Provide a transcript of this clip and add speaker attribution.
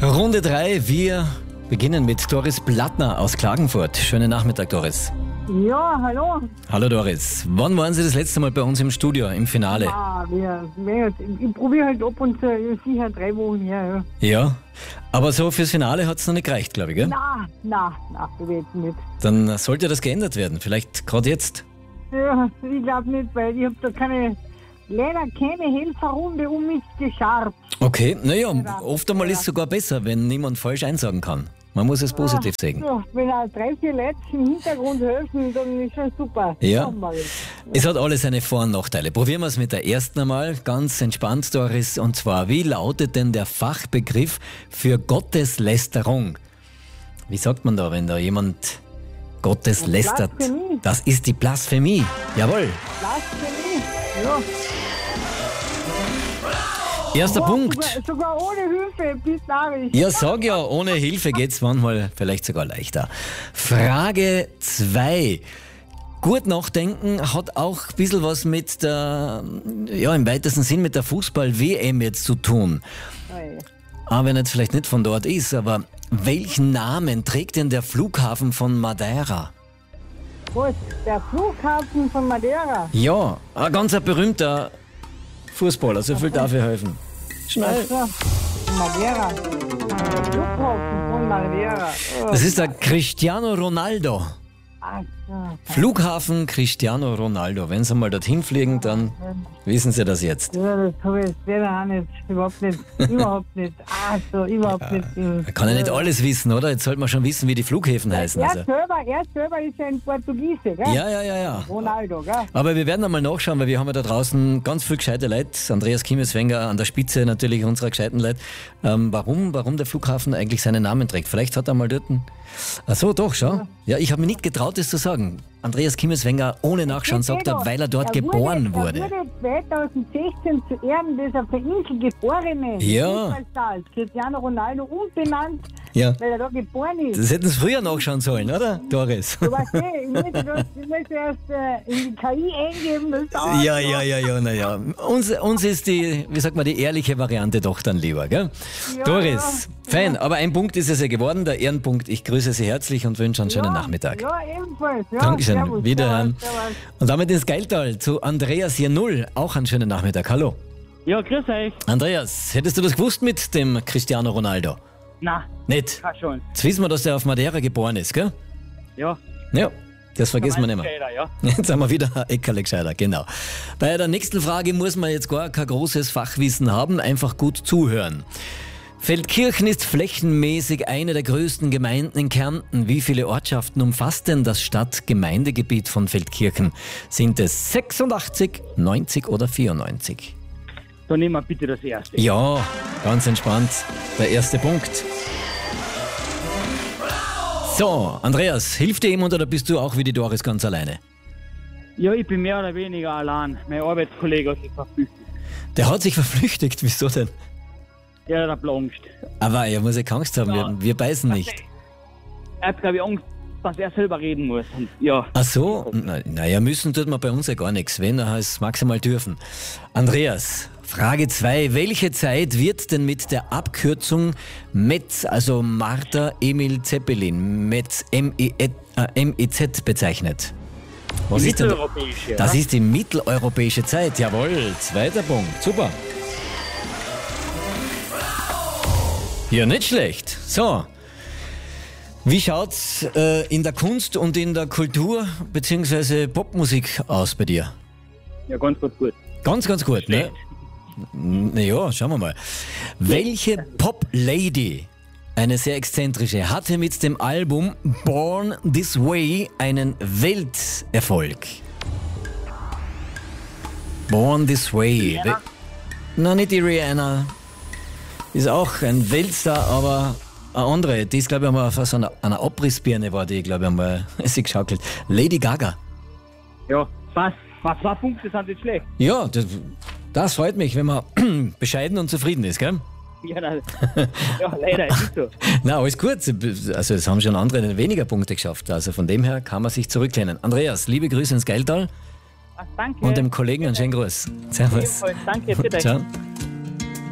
Speaker 1: Runde 3, wir beginnen mit Doris Blattner aus Klagenfurt. Schönen Nachmittag, Doris.
Speaker 2: Ja, hallo.
Speaker 1: Hallo Doris. Wann waren Sie das letzte Mal bei uns im Studio, im Finale?
Speaker 2: Ich probiere halt ab und zu, sicher 3 Wochen her.
Speaker 1: Ja, aber so fürs Finale hat es noch nicht gereicht, glaube ich, gell?
Speaker 2: Nein, ich weiß nicht.
Speaker 1: Dann sollte das geändert werden, vielleicht gerade jetzt.
Speaker 2: Ja, ich glaube nicht, weil ich habe da leider keine Helferrunde um mich geschart.
Speaker 1: Okay, naja, oft einmal ist es sogar besser, wenn niemand falsch einsagen kann. Man muss es positiv sehen.
Speaker 2: So, wenn auch 3, 4 Leute im Hintergrund helfen, dann ist schon super.
Speaker 1: Ja, es hat alles seine Vor- und Nachteile. Probieren wir es mit der ersten einmal, ganz entspannt, Doris. Und zwar, wie lautet denn der Fachbegriff für Gotteslästerung? Wie sagt man da, wenn da jemand Gottes lästert?
Speaker 2: Blasphemie.
Speaker 1: Das ist die Blasphemie. Jawohl.
Speaker 2: Blasphemie, ja.
Speaker 1: Erster Punkt.
Speaker 2: Sogar ohne Hilfe, bis narrisch.
Speaker 1: Ja, sag ja, ohne Hilfe geht's manchmal vielleicht sogar leichter. Frage 2. Gut nachdenken hat auch ein bisschen was mit der, ja, im weitesten Sinn mit der Fußball-WM jetzt zu tun. Aber wenn jetzt vielleicht nicht von dort ist, aber welchen Namen trägt denn der Flughafen von Madeira?
Speaker 2: Was? Der Flughafen von Madeira?
Speaker 1: Ja, ein ganz berühmter Fußballer, so viel darf ich helfen. Schnell.
Speaker 2: So, Madeira. Flughafen von Madeira. Oh.
Speaker 1: Das ist der Cristiano Ronaldo.
Speaker 2: Ach so.
Speaker 1: Flughafen Cristiano Ronaldo. Wenn Sie mal dorthin fliegen, dann wissen Sie das jetzt.
Speaker 2: Ja, das habe ich selber auch nicht. Überhaupt nicht. Überhaupt nicht. Überhaupt nicht.
Speaker 1: Man kann ja nicht alles wissen, oder? Jetzt sollte man schon wissen, wie die Flughäfen heißen.
Speaker 2: Er
Speaker 1: Also.
Speaker 2: selber ist ein Portugiese, gell?
Speaker 1: Ja.
Speaker 2: Ronaldo, gell?
Speaker 1: Aber wir werden einmal nachschauen, weil wir haben ja da draußen ganz viel gescheite Leute. Andreas Kimmeswenger an der Spitze natürlich unserer gescheiten Leute. Warum der Flughafen eigentlich seinen Namen trägt. Vielleicht hat er mal dort... Ach so, doch, schau. Ja, ich habe mir nicht getraut, das zu sagen. Andreas Kimmeswenger ohne Nachschauen sagt er, weil er dort geboren wurde.
Speaker 2: Er wurde 2016 zu Ehren des auf der Insel geborenen Fußballstars Cristiano Ronaldo umbenannt, weil er da geboren ist.
Speaker 1: Das hätten Sie früher nachschauen sollen, oder, Doris?
Speaker 2: Du weißt ich muss erst in die KI eingeben. Das
Speaker 1: Ja. Uns ist die, wie sagt man, die ehrliche Variante doch dann lieber, gell? Ja, Doris, fein, aber ein Punkt ist es ja geworden, der Ehrenpunkt. Ich grüße Sie herzlich und wünsche einen schönen Nachmittag.
Speaker 2: Ja, ebenfalls. Ja,
Speaker 1: Dankeschön,
Speaker 2: servus,
Speaker 1: wiederhören.
Speaker 2: servus.
Speaker 1: Und damit ins Geiltal zu Andreas hier 0. Auch einen schönen Nachmittag. Hallo.
Speaker 3: Ja, grüß euch.
Speaker 1: Andreas, hättest du das gewusst mit dem Cristiano Ronaldo?
Speaker 3: Nein,
Speaker 1: Nicht?
Speaker 3: keine Chance.
Speaker 1: Jetzt wissen wir, dass der auf Madeira geboren ist, gell?
Speaker 3: Ja.
Speaker 1: Ja, das vergessen wir nicht mehr.
Speaker 3: Ja.
Speaker 1: Jetzt haben wir wieder ein Eckerle gescheiter, genau. Bei der nächsten Frage muss man jetzt gar kein großes Fachwissen haben, einfach gut zuhören. Feldkirchen ist flächenmäßig eine der größten Gemeinden in Kärnten. Wie viele Ortschaften umfasst denn das Stadt-Gemeindegebiet von Feldkirchen? Sind es 86, 90 oder 94?
Speaker 3: Dann nehmen wir bitte das erste.
Speaker 1: Ja, ganz entspannt. Der erste Punkt. So, Andreas, hilft dir jemand oder bist du auch wie die Doris ganz alleine?
Speaker 3: Ja, ich bin mehr oder weniger allein. Mein Arbeitskollege hat sich verflüchtigt.
Speaker 1: Der hat sich verflüchtigt, wieso denn?
Speaker 3: Ja, der hat Angst.
Speaker 1: Aber er muss ja keine Angst haben,
Speaker 3: Ja.
Speaker 1: wir beißen nicht.
Speaker 3: Er hat, glaube ich, Angst, dass er selber reden muss. Und, ja.
Speaker 1: Ach so? Naja, müssen tut man bei uns ja gar nichts. Wenn, dann heißt es maximal dürfen. Andreas, Frage 2. Welche Zeit wird denn mit der Abkürzung MEZ, also Martha Emil Zeppelin, MEZ, MEZ bezeichnet? Was ist denn da?
Speaker 3: Mitteleuropäische.
Speaker 1: Das ist die mitteleuropäische Zeit, jawohl. Zweiter Punkt, super. Ja, nicht schlecht. So, wie schaut's in der Kunst und in der Kultur bzw. Popmusik aus bei dir?
Speaker 3: Ja, ganz gut.
Speaker 1: Ganz gut, ne? Naja, schauen wir mal. Welche Pop-Lady, eine sehr exzentrische, hatte mit dem Album Born This Way einen Welterfolg? Born This Way. Na, nicht die Rihanna. Ist auch ein Weltstar, aber eine andere. Die ist, glaube ich, einmal auf so einer Abrissbirne war die, glaube ich, einmal sie geschaukelt. Lady Gaga.
Speaker 3: Ja, fast 2 Punkte sind nicht schlecht.
Speaker 1: Ja, das freut mich, wenn man bescheiden und zufrieden ist, gell?
Speaker 3: Ja, nein. Ja, leider ist nicht so.
Speaker 1: Na, alles gut. Also es haben schon andere weniger Punkte geschafft. Also von dem her kann man sich zurücklehnen. Andreas, liebe Grüße ins Geiltal
Speaker 3: Ach, danke.
Speaker 1: und dem Kollegen einen schönen Gruß. Servus.
Speaker 3: Ebenfalls, danke, bitte.
Speaker 1: Ciao.